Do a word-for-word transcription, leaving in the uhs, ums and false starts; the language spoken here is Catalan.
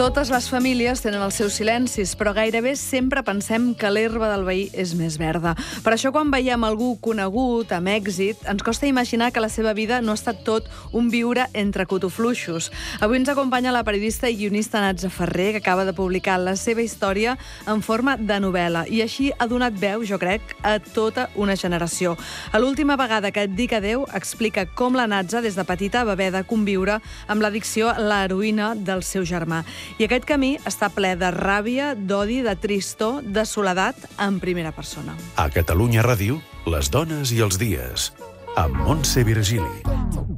Totes les famílies tenen els seus silencis, però gairebé sempre pensem que l'herba del veí és més verda. Per això, quan veiem algú conegut, amb èxit, ens costa imaginar que la seva vida no ha estat tot un viure entre cotofluixos. Avui ens acompanya la periodista i guionista Natza Ferrer, que acaba de publicar la seva història en forma de novel·la, i així ha donat veu, jo crec, a tota una generació. A l'última vegada que et dic adeu, explica com la Natza, des de petita, va haver de conviure amb l'addicció a l'heroïna del seu germà. I aquest camí està ple de ràbia, d'odi, de tristor, de soledat en primera persona. A Catalunya Ràdio, les dones i els dies, amb Montse Virgili.